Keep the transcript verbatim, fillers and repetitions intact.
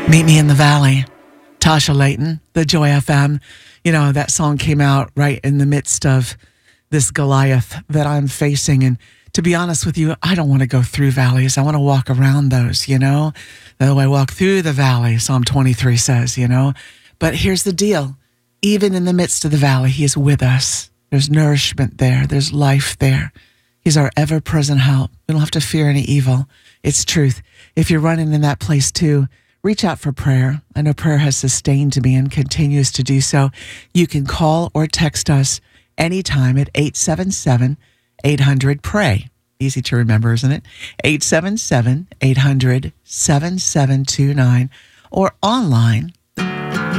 Meet Me in the Valley. Tasha Layton, the Joy F M. You know, that song came out right in the midst of this Goliath that I'm facing. And to be honest with you, I don't want to go through valleys. I want to walk around those, you know. Though I walk through the valley, Psalm twenty-three says, you know. But here's the deal. Even in the midst of the valley, he is with us. There's nourishment there. There's life there. He's our ever-present help. We don't have to fear any evil. It's truth. If you're running in that place too, reach out for prayer. I know prayer has sustained me and continues to do so. You can call or text us anytime at eight seven seven, eight hundred, pray. Easy to remember, isn't it? eight seven seven, eight hundred, seven seven two nine. Or online